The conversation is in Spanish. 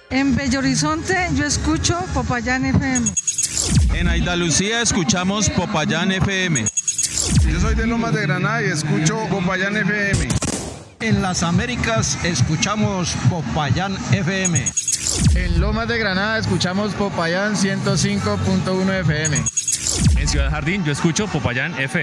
En Bello Horizonte yo escucho Popayán FM. En Andalucía escuchamos Popayán FM. Yo soy de Lomas de Granada y escucho Popayán FM. En las Américas escuchamos Popayán FM. En Lomas de Granada escuchamos Popayán 105.1 FM. En Ciudad Jardín yo escucho Popayán FM.